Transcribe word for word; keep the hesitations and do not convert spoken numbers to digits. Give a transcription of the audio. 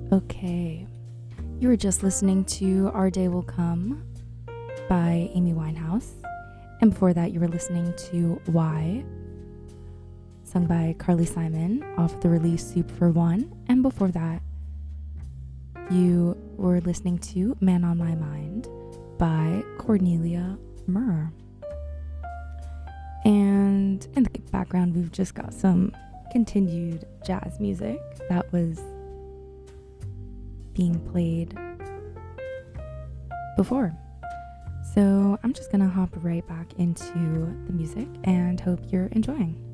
Okay, you were just listening to Our Day Will Come by Amy Winehouse. And before that, you were listening to Why, sung by Carly Simon off the release Soup for One. And before that, you were listening to Man on My Mind by Cornelia Murr. And in the background, we've just got some continued jazz music that was being played before. So I'm just gonna hop right back into the music and hope you're enjoying.